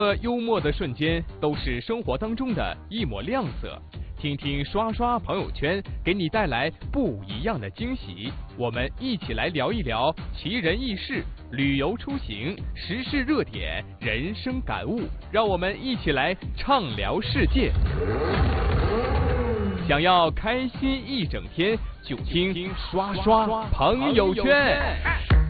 幽默的瞬间都是生活当中的一抹亮色，听听刷刷朋友圈，给你带来不一样的惊喜。我们一起来聊一聊奇人异事、旅游出行、时事热点、人生感悟，让我们一起来畅聊世界。想要开心一整天，就听刷刷朋友圈。